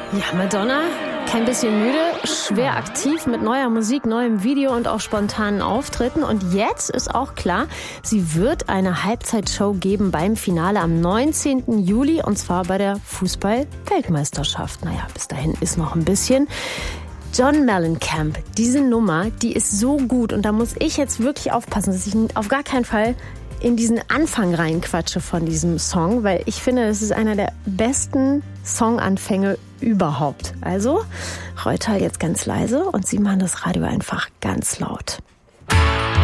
Ja, Madonna, kein bisschen müde, schwer aktiv mit neuer Musik, neuem Video und auch spontanen Auftritten. Und jetzt ist auch klar, sie wird eine Halbzeitshow geben beim Finale am 19. Juli und zwar bei der Fußball-Weltmeisterschaft. Naja, bis dahin ist noch ein bisschen. John Mellencamp, diese Nummer, die ist so gut und da muss ich jetzt wirklich aufpassen, dass ich auf gar keinen Fall in diesen Anfang reinquatsche von diesem Song, weil ich finde, das ist einer der besten Songanfänge überhaupt. Also, Reutal jetzt ganz leise und Sie machen das Radio einfach ganz laut.